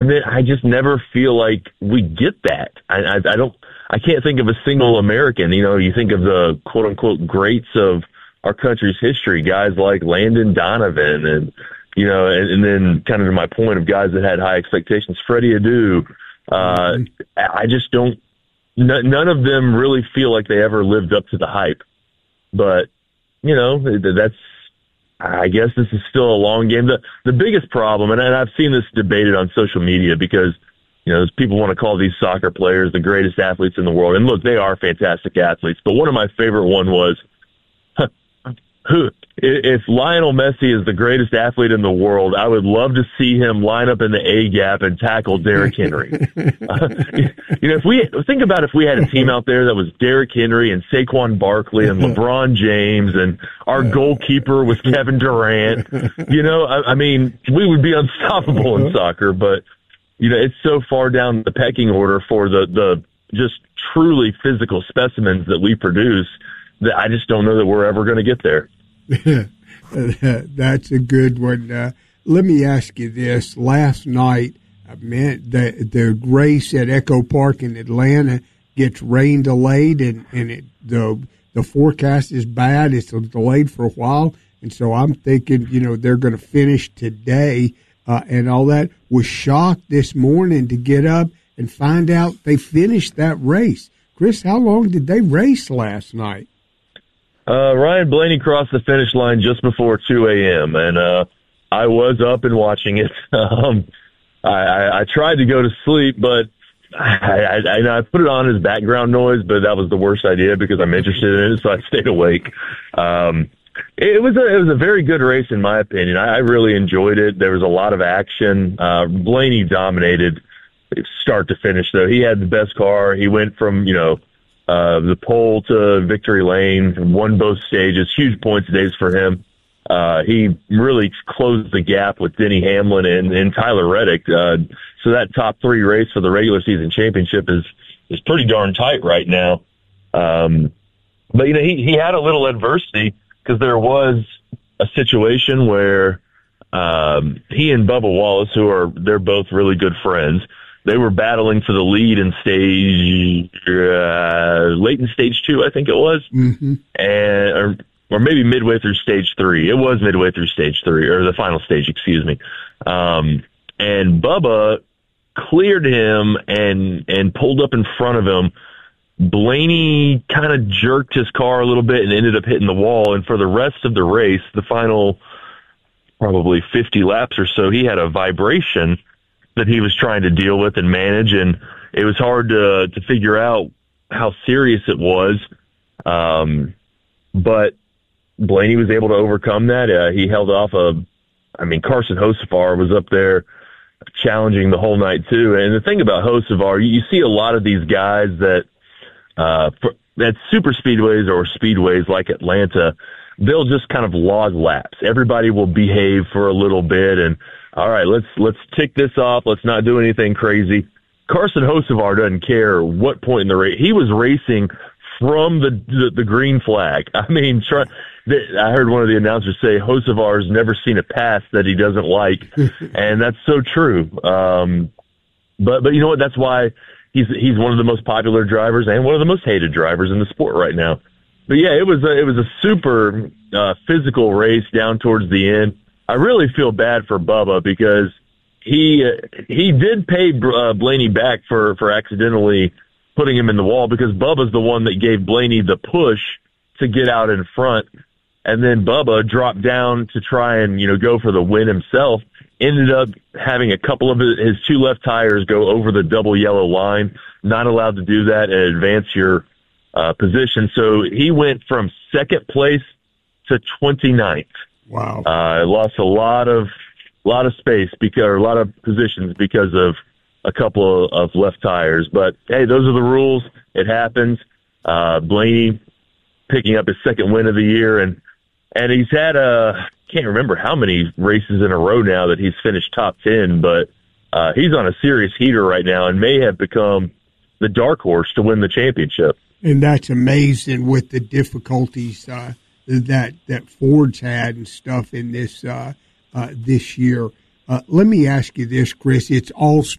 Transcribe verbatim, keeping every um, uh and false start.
then I just never feel like we get that. I, I, I don't, I can't think of a single American. You know, you think of the quote unquote greats of our country's history, guys like Landon Donovan and, you know, and, and then kind of to my point of guys that had high expectations, Freddie Adu. Uh, I just don't, n- none of them really feel like they ever lived up to the hype. But, you know, that's, I guess this is still a long game. The the biggest problem, and I've seen this debated on social media because, you know, people want to call these soccer players the greatest athletes in the world. And look, they are fantastic athletes. But one of my favorite one was, who, if Lionel Messi is the greatest athlete in the world, I would love to see him line up in the A gap and tackle Derrick Henry. uh, you know, if we think about if we had a team out there that was Derrick Henry and Saquon Barkley and LeBron James and our goalkeeper was Kevin Durant, you know, I, I mean, we would be unstoppable in soccer. But you know, it's so far down the pecking order for the the just truly physical specimens that we produce that I just don't know that we're ever going to get there. That's a good one. Uh, let me ask you this. Last night, I mean, the, the race at Echo Park in Atlanta gets rain delayed, and, and it, the the forecast is bad. It's delayed for a while, and so I'm thinking, you know, they're going to finish today uh, and all that. Was shocked this morning to get up and find out they finished that race. Chris, how long did they race last night? Uh, Ryan Blaney crossed the finish line just before two a.m., and uh, I was up and watching it. um, I, I, I tried to go to sleep, but I, I, I put it on as background noise, but that was the worst idea because I'm interested in it, so I stayed awake. Um, it was a it was a very good race, in my opinion. I, I really enjoyed it. There was a lot of action. Uh, Blaney dominated start to finish, though. He had the best car. He went from, you know, Uh, the pole to victory lane, won both stages, huge points days for him. Uh, he really closed the gap with Denny Hamlin and, and Tyler Reddick. Uh, so that top three race for the regular season championship is, is pretty darn tight right now. Um, but, you know, he, he had a little adversity because there was a situation where um, he and Bubba Wallace, who are, they're both really good friends, they were battling for the lead in stage, uh, late in stage two, I think it was, mm-hmm. and or, or maybe midway through stage three. It was midway through stage three, or the final stage, excuse me. Um, and Bubba cleared him and and pulled up in front of him. Blaney kind of jerked his car a little bit and ended up hitting the wall. And for the rest of the race, the final probably fifty laps or so, he had a vibration that he was trying to deal with and manage, and it was hard to to figure out how serious it was. Um, but Blaney was able to overcome that. Uh, he held off a, I mean, Carson Hocevar was up there challenging the whole night too. And the thing about Hocevar, you, you see a lot of these guys that uh, for, at super speedways or speedways like Atlanta, they'll just kind of log laps. Everybody will behave for a little bit and, all right, let's let's tick this off. Let's not do anything crazy. Carson Hocevar doesn't care what point in the race. He was racing from the the, the green flag. I mean, try, I heard one of the announcers say Hocevar's never seen a pass that he doesn't like, and that's so true. Um, but but you know what? That's why he's he's one of the most popular drivers and one of the most hated drivers in the sport right now. But yeah, it was a, it was a super uh, physical race down towards the end. I really feel bad for Bubba because he uh, he did pay uh, Blaney back for, for accidentally putting him in the wall because Bubba's the one that gave Blaney the push to get out in front. And then Bubba dropped down to try and, you know, go for the win himself, ended up having a couple of his two left tires go over the double yellow line, not allowed to do that and advance your uh, position. So he went from second place to twenty-ninth. Wow. Uh, lost a lot of, lot of space because, or a lot of positions because of a couple of, of left tires. But hey, those are the rules. It happens. Uh, Blaney picking up his second win of the year, and and he's had a can't remember how many races in a row now that he's finished top ten, but uh, he's on a serious heater right now and may have become the dark horse to win the championship. And that's amazing with the difficulties uh, that that Ford's had and stuff in this uh, uh, this year. Uh, let me ask you this, Chris. It's all